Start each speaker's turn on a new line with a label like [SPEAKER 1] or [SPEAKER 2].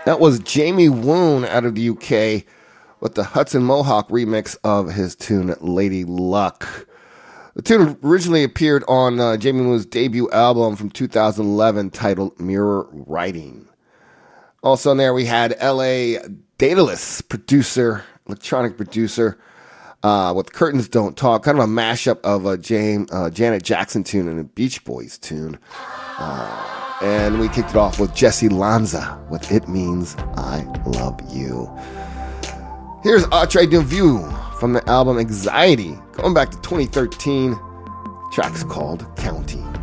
[SPEAKER 1] That was Jamie Woon out of the UK with the Hudson Mohawk remix of his tune Lady Luck. The tune originally appeared on Jamie Woon's debut album from 2011 titled Mirror Writing. Also in there we had LA Daedalus producer, electronic producer, with Curtains Don't Talk, kind of a mashup of a Janet Jackson tune and a Beach Boys tune. And we kicked it off with Jesse Lanza with It Means I Love You. Here's Atre de Vue from the album Anxiety, going back to 2013. The track's called County.